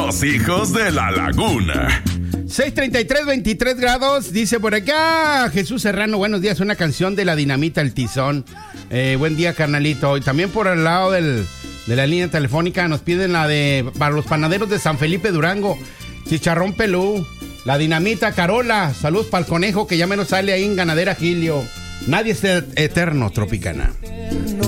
Los hijos de la laguna. 6:33, 23 grados, dice por acá Jesús Serrano, buenos días, una canción de La Dinamita, El Tizón. Buen día, carnalito. Y también por el lado de la línea telefónica nos piden la de para los panaderos de San Felipe Durango, Chicharrón Pelú, La Dinamita, Carola. Saludos para el conejo que ya menos sale ahí en Ganadera Gilio. Nadie es eterno, Tropicana.